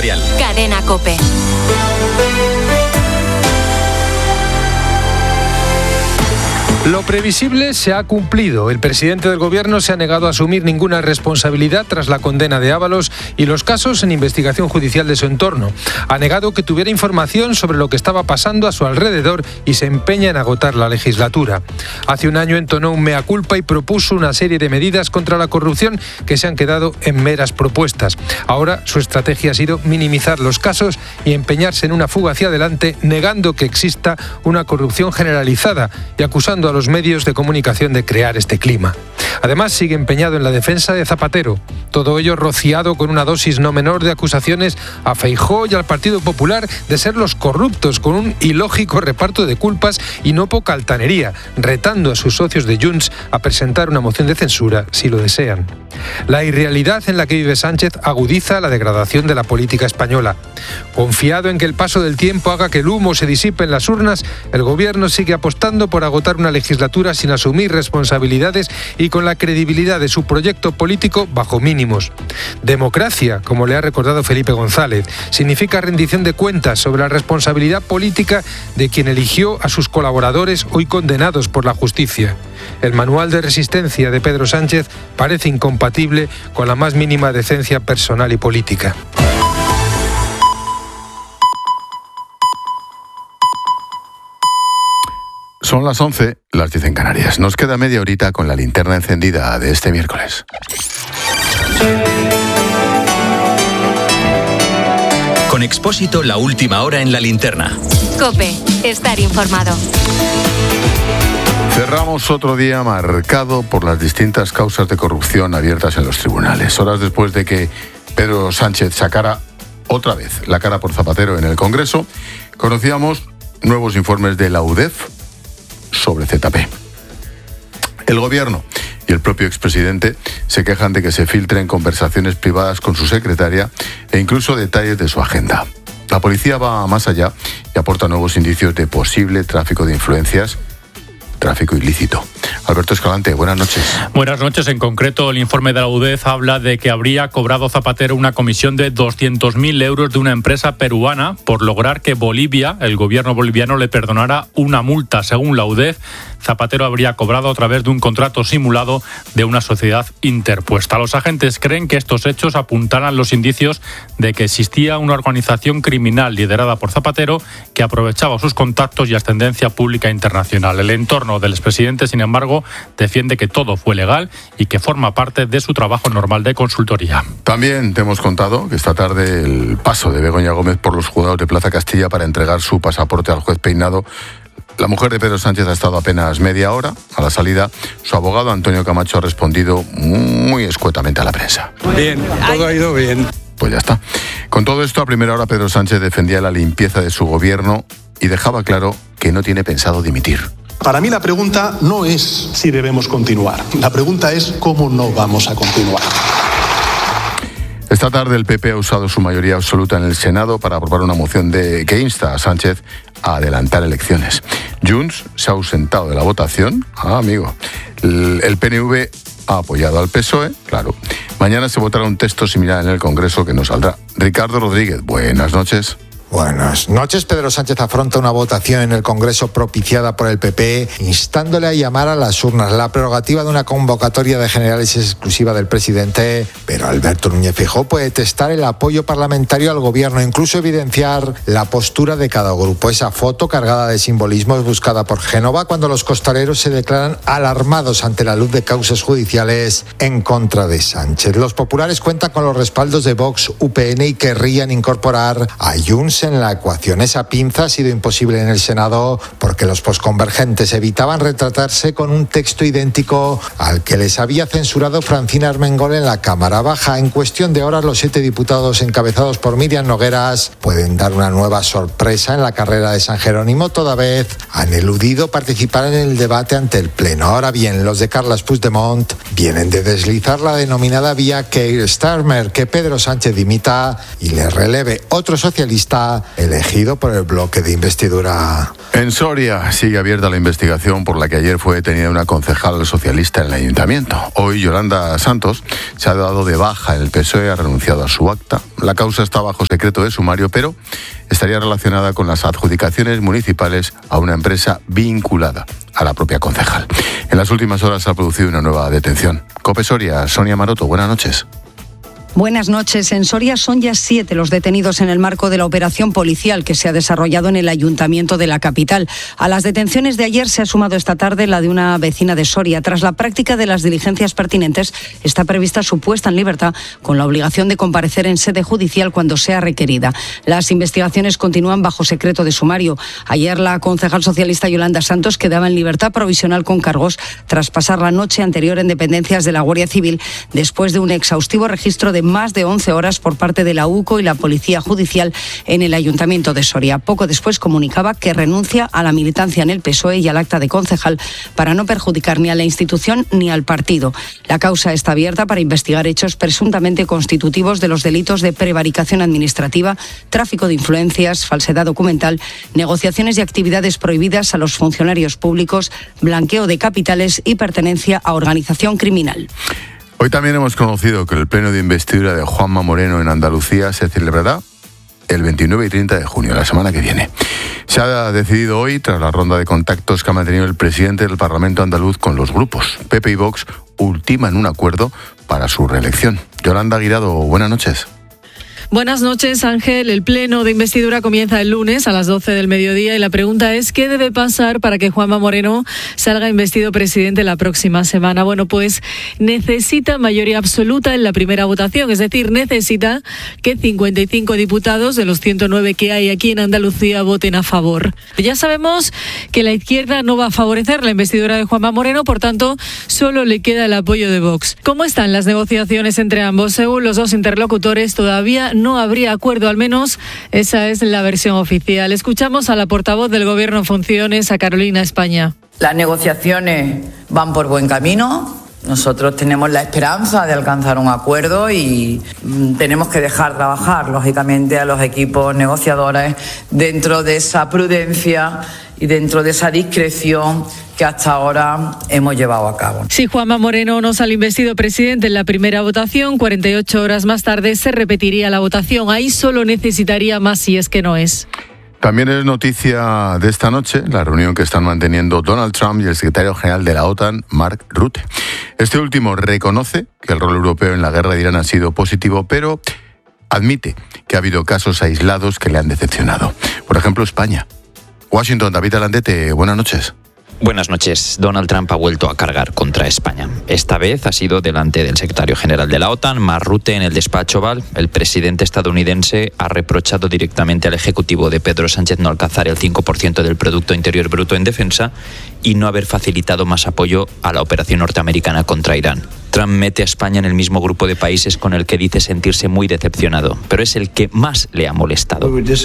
Editorial. Cadena COPE. Lo previsible se ha cumplido. El presidente del Gobierno se ha negado a asumir ninguna responsabilidad tras la condena de Ábalos y los casos en investigación judicial de su entorno. Ha negado que tuviera información sobre lo que estaba pasando a su alrededor y se empeña en agotar la legislatura. Hace un año entonó un mea culpa y propuso una serie de medidas contra la corrupción que se han quedado en meras propuestas. Ahora su estrategia ha sido minimizar los casos y empeñarse en una fuga hacia adelante, negando que exista una corrupción generalizada y acusando a los medios de comunicación de crear este clima. Además, sigue empeñado en la defensa de Zapatero. Todo ello rociado con una dosis no menor de acusaciones a Feijóo y al Partido Popular de ser los corruptos, con un ilógico reparto de culpas y no poca altanería, retando a sus socios de Junts a presentar una moción de censura si lo desean. La irrealidad en la que vive Sánchez agudiza la degradación de la política española. Confiado en que el paso del tiempo haga que el humo se disipe en las urnas, el Gobierno sigue apostando por agotar una legislatura sin asumir responsabilidades y con la credibilidad de su proyecto político bajo mínimos. Democracia, como le ha recordado Felipe González, significa rendición de cuentas sobre la responsabilidad política de quien eligió a sus colaboradores hoy condenados por la justicia. El manual de resistencia de Pedro Sánchez parece incompatible con la más mínima decencia personal y política. Son las 11, las 10 en Canarias. Nos queda media horita con la linterna encendida de este miércoles. Con Expósito, la última hora en la linterna. COPE, estar informado. Cerramos otro día marcado por las distintas causas de corrupción abiertas en los tribunales. Horas después de que Pedro Sánchez sacara otra vez la cara por Zapatero en el Congreso, conocíamos nuevos informes de la UDEF sobre ZP. El Gobierno y el propio expresidente se quejan de que se filtren conversaciones privadas con su secretaria e incluso detalles de su agenda. La policía va más allá y aporta nuevos indicios de posible tráfico de influencias, tráfico ilícito. Alberto Escalante, buenas noches. Buenas noches. En concreto, el informe de la UDEF habla de que habría cobrado Zapatero una comisión de 200.000 euros de una empresa peruana por lograr que Bolivia, el gobierno boliviano, le perdonara una multa. Según la UDEF, Zapatero habría cobrado a través de un contrato simulado de una sociedad interpuesta. Los agentes creen que estos hechos apuntaran los indicios de que existía una organización criminal liderada por Zapatero que aprovechaba sus contactos y ascendencia pública internacional. El entorno del expresidente, sin embargo, defiende que todo fue legal y que forma parte de su trabajo normal de consultoría. También te hemos contado que esta tarde el paso de Begoña Gómez por los juzgados de Plaza Castilla para entregar su pasaporte al juez Peinado. La mujer de Pedro Sánchez ha estado apenas media hora. A la salida, su abogado Antonio Camacho ha respondido muy escuetamente a la prensa. Bien, todo ha ido bien. Pues ya está. Con todo esto, a primera hora Pedro Sánchez defendía la limpieza de su gobierno y dejaba claro que no tiene pensado dimitir. Para mí la pregunta no es si debemos continuar. La pregunta es cómo no vamos a continuar. Esta tarde el PP ha usado su mayoría absoluta en el Senado para aprobar una moción que insta a Sánchez a adelantar elecciones. Junts se ha ausentado de la votación. Amigo. El PNV ha apoyado al PSOE, claro. Mañana se votará un texto similar en el Congreso que no saldrá. Ricardo Rodríguez, buenas noches. Buenas noches. Pedro Sánchez afronta una votación en el Congreso propiciada por el PP, instándole a llamar a las urnas. La prerrogativa de una convocatoria de generales es exclusiva del presidente, pero Alberto Núñez Feijóo puede testar el apoyo parlamentario al gobierno, incluso evidenciar la postura de cada grupo. Esa foto cargada de simbolismo es buscada por Génova cuando los costaleros se declaran alarmados ante la luz de causas judiciales en contra de Sánchez. Los populares cuentan con los respaldos de Vox, UPN y querrían incorporar a Junts en la ecuación. Esa pinza ha sido imposible en el Senado porque los posconvergentes evitaban retratarse con un texto idéntico al que les había censurado Francina Armengol en la Cámara Baja. En cuestión de horas, los 7 diputados encabezados por Míriam Nogueras pueden dar una nueva sorpresa en la carrera de San Jerónimo. Toda vez han eludido participar en el debate ante el Pleno. Ahora bien, los de Carles Puigdemont vienen de deslizar la denominada vía Keir Starmer, que Pedro Sánchez dimita y le releve otro socialista será elegido por el bloque de investidura. En Soria sigue abierta la investigación por la que ayer fue detenida una concejal socialista en el ayuntamiento. Hoy Yolanda Santos se ha dado de baja en el PSOE, ha renunciado a su acta. La causa está bajo secreto de sumario, pero estaría relacionada con las adjudicaciones municipales a una empresa vinculada a la propia concejal. En las últimas horas se ha producido una nueva detención. COPE Soria, Sonia Maroto, buenas noches. Buenas noches. En Soria son ya 7 los detenidos en el marco de la operación policial que se ha desarrollado en el ayuntamiento de la capital. A las detenciones de ayer se ha sumado esta tarde la de una vecina de Soria. Tras la práctica de las diligencias pertinentes, está prevista su puesta en libertad con la obligación de comparecer en sede judicial cuando sea requerida. Las investigaciones continúan bajo secreto de sumario. Ayer la concejal socialista Yolanda Santos quedaba en libertad provisional con cargos tras pasar la noche anterior en dependencias de la Guardia Civil después de un exhaustivo registro de más de 11 horas por parte de la UCO y la Policía Judicial en el Ayuntamiento de Soria. Poco después comunicaba que renuncia a la militancia en el PSOE y al acta de concejal para no perjudicar ni a la institución ni al partido. La causa está abierta para investigar hechos presuntamente constitutivos de los delitos de prevaricación administrativa, tráfico de influencias, falsedad documental, negociaciones y actividades prohibidas a los funcionarios públicos, blanqueo de capitales y pertenencia a organización criminal. Hoy también hemos conocido que el pleno de investidura de Juanma Moreno en Andalucía se celebrará el 29 y 30 de junio, la semana que viene. Se ha decidido hoy, tras la ronda de contactos que ha mantenido el presidente del Parlamento andaluz con los grupos. PP y Vox ultiman un acuerdo para su reelección. Yolanda Guirado, buenas noches. Buenas noches, Ángel. El pleno de investidura comienza el lunes a las 12 del mediodía y la pregunta es ¿qué debe pasar para que Juanma Moreno salga investido presidente la próxima semana? Bueno, pues necesita mayoría absoluta en la primera votación, es decir, necesita que 55 diputados de los 109 que hay aquí en Andalucía voten a favor. Ya sabemos que la izquierda no va a favorecer la investidura de Juanma Moreno, por tanto, solo le queda el apoyo de Vox. ¿Cómo están las negociaciones entre ambos? Según los dos interlocutores, todavía no habría acuerdo, al menos esa es la versión oficial. Escuchamos a la portavoz del Gobierno en funciones, a Carolina España. Las negociaciones van por buen camino. Nosotros tenemos la esperanza de alcanzar un acuerdo y tenemos que dejar trabajar, lógicamente, a los equipos negociadores dentro de esa prudencia y dentro de esa discreción que hasta ahora hemos llevado a cabo. Si Juanma Moreno no sale investido presidente en la primera votación, 48 horas más tarde se repetiría la votación. Ahí solo necesitaría más si es que no es. También es noticia de esta noche la reunión que están manteniendo Donald Trump y el secretario general de la OTAN, Mark Rutte. Este último reconoce que el rol europeo en la guerra de Irán ha sido positivo, pero admite que ha habido casos aislados que le han decepcionado. Por ejemplo, España. Washington, David Alandete, buenas noches. Buenas noches. Donald Trump ha vuelto a cargar contra España. Esta vez ha sido delante del secretario general de la OTAN, Mark Rutte, en el despacho Oval. El presidente estadounidense ha reprochado directamente al ejecutivo de Pedro Sánchez no alcanzar el 5% del Producto Interior Bruto en defensa y no haber facilitado más apoyo a la operación norteamericana contra Irán. Trump mete a España en el mismo grupo de países con el que dice sentirse muy decepcionado, pero es el que más le ha molestado.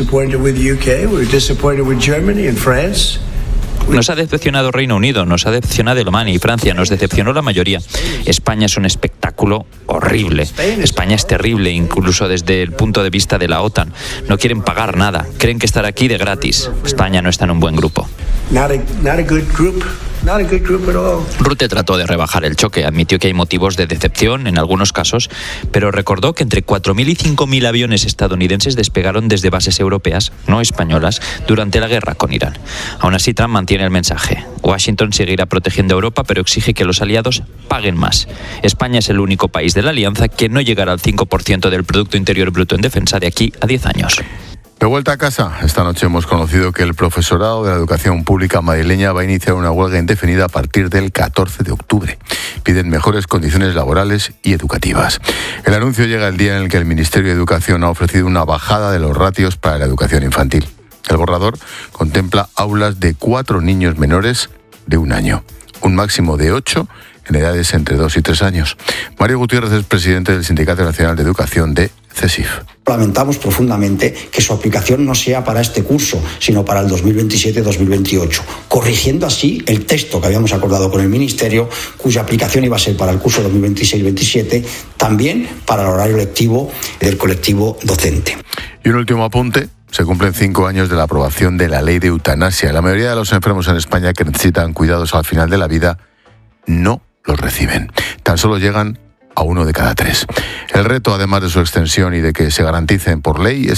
Nos ha decepcionado Reino Unido, nos ha decepcionado Alemania y Francia, nos decepcionó la mayoría. España es un espectáculo horrible. España es terrible, incluso desde el punto de vista de la OTAN. No quieren pagar nada, creen que estar aquí de gratis. España no está en un buen grupo. Rutte trató de rebajar el choque, admitió que hay motivos de decepción en algunos casos, pero recordó que entre 4.000 y 5.000 aviones estadounidenses despegaron desde bases europeas, no españolas, durante la guerra con Irán. Aún así, Trump mantiene el mensaje. Washington seguirá protegiendo a Europa, pero exige que los aliados paguen más. España es el único país de la alianza que no llegará al 5% del Producto Interior Bruto en defensa de aquí a 10 años. De vuelta a casa, esta noche hemos conocido que el profesorado de la educación pública madrileña va a iniciar una huelga indefinida a partir del 14 de octubre. Piden mejores condiciones laborales y educativas. El anuncio llega el día en el que el Ministerio de Educación ha ofrecido una bajada de los ratios para la educación infantil. El borrador contempla aulas de 4 niños menores de 1 año, un máximo de 8 en edades entre 2 y 3 años. Mario Gutiérrez es presidente del Sindicato Nacional de Educación de CESIF. Lamentamos profundamente que su aplicación no sea para este curso, sino para el 2027-2028, corrigiendo así el texto que habíamos acordado con el Ministerio, cuya aplicación iba a ser para el curso 2026-27, también para el horario lectivo del colectivo docente. Y un último apunte. se cumplen 5 años de la aprobación de la ley de eutanasia. La mayoría de los enfermos en España que necesitan cuidados al final de la vida no los reciben. Tan solo llegan a 1 de cada 3. El reto, además de su extensión y de que se garanticen por ley, es